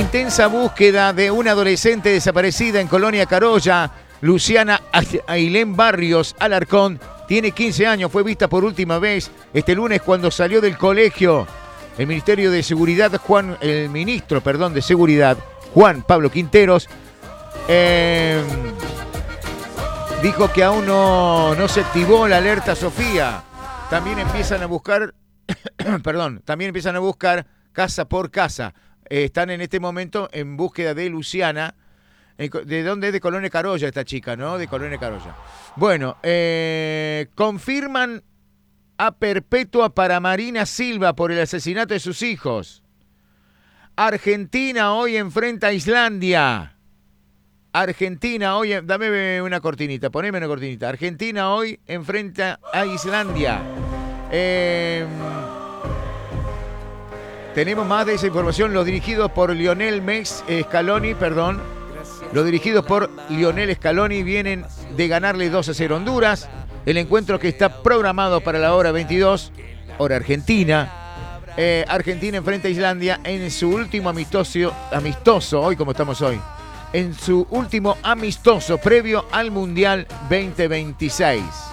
intensa búsqueda de una adolescente desaparecida en Colonia Carolla. Luciana Ailén Barrios Alarcón tiene 15 años, fue vista por última vez este lunes cuando salió del colegio. El Ministerio de Seguridad, el ministro de Seguridad, Juan Pablo Quinteros, dijo que aún no se activó la alerta Sofía. También empiezan a buscar, también empiezan a buscar casa por casa. Están en este momento en búsqueda de Luciana. ¿De dónde es? De Colonia Carolla esta chica, ¿no? De Colonia Carolla. Bueno, confirman a perpetua para Marina Silva por el asesinato de sus hijos. Argentina hoy enfrenta a Islandia. Argentina hoy, dame una cortinita, poneme una cortinita. Argentina hoy enfrenta a Islandia. Tenemos más de esa información. Los dirigidos por Lionel Scaloni, vienen de ganarle 2-0 a Honduras. El encuentro que está programado para la hora 22, hora argentina. Argentina enfrenta a Islandia en su último amistoso, hoy como estamos hoy, en su último amistoso previo al Mundial 2026.